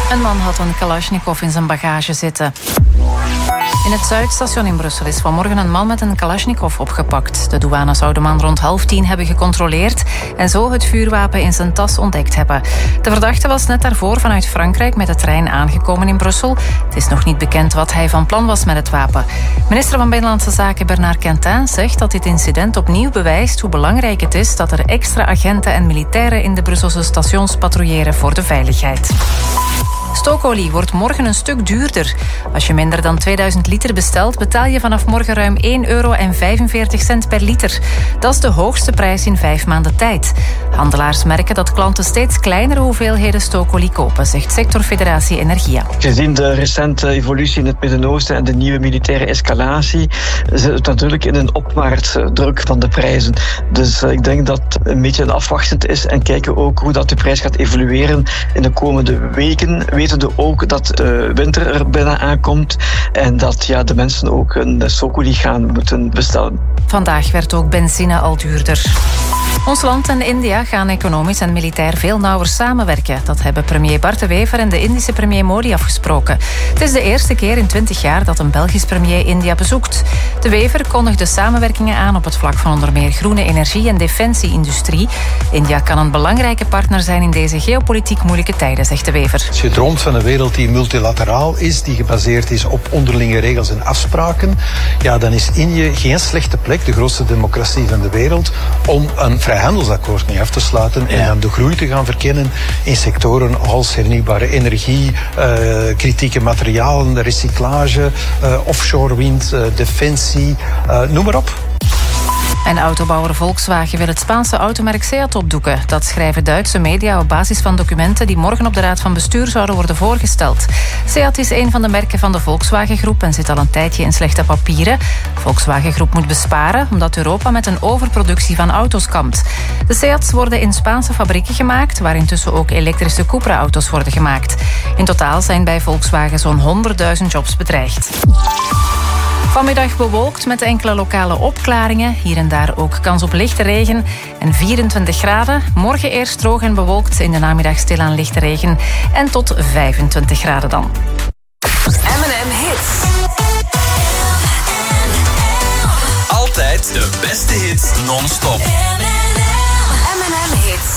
Een man had een Kalashnikov in zijn bagage zitten. In het Zuidstation in Brussel is vanmorgen een man met een Kalashnikov opgepakt. De douane zou de man rond 9:30 hebben gecontroleerd en zo het vuurwapen in zijn tas ontdekt hebben. De verdachte was net daarvoor vanuit Frankrijk met de trein aangekomen in Brussel. Het is nog niet bekend wat hij van plan was met het wapen. Minister van Binnenlandse Zaken Bernard Quentin zegt dat dit incident opnieuw bewijst hoe belangrijk het is dat er extra agenten en militairen in de Brusselse stations patrouilleren voor de veiligheid. Stookolie wordt morgen een stuk duurder. Als je minder dan 2000 liter bestelt, betaal je vanaf morgen ruim €1,45 per liter. Dat is de hoogste prijs in 5 maanden tijd. Handelaars merken dat klanten steeds kleinere hoeveelheden stookolie kopen, zegt sectorfederatie Energia. Gezien de recente evolutie in het Midden-Oosten en de nieuwe militaire escalatie, zit het natuurlijk in een opwaartse druk van de prijzen. Dus ik denk dat een beetje afwachtend is en kijken ook hoe dat de prijs gaat evolueren in de komende weken. Wetende ook dat de winter er bijna aankomt en dat de mensen ook een stookolie gaan moeten bestellen. Vandaag werd ook benzine al duurder. Ons land en India gaan economisch en militair veel nauwer samenwerken. Dat hebben premier Bart De Wever en de Indische premier Modi afgesproken. Het is de eerste keer in 20 jaar dat een Belgisch premier India bezoekt. De Wever kondigde samenwerkingen aan op het vlak van onder meer groene energie en defensie-industrie. India kan een belangrijke partner zijn in deze geopolitiek moeilijke tijden, zegt De Wever. Als je droomt van een wereld die multilateraal is, die gebaseerd is op onderlinge regels en afspraken, dan is India geen slechte plek, de grootste democratie van de wereld, om een vrijhandelsakkoord mee af te sluiten en dan de groei te gaan verkennen in sectoren als hernieuwbare energie, kritieke materialen, recyclage, offshore wind, defensie, noem maar op. En autobouwer Volkswagen wil het Spaanse automerk Seat opdoeken. Dat schrijven Duitse media op basis van documenten die morgen op de Raad van Bestuur zouden worden voorgesteld. Seat is een van de merken van de Volkswagen-groep en zit al een tijdje in slechte papieren. De Volkswagen-groep moet besparen omdat Europa met een overproductie van auto's kampt. De Seats worden in Spaanse fabrieken gemaakt, waar intussen ook elektrische Cupra-auto's worden gemaakt. In totaal zijn bij Volkswagen zo'n 100.000 jobs bedreigd. Vanmiddag bewolkt met enkele lokale opklaringen. Hier en daar ook kans op lichte regen en 24 graden. Morgen eerst droog en bewolkt, in de namiddag stilaan lichte regen en tot 25 graden dan. M&M Hits. Altijd de beste hits non-stop. M&M Hits.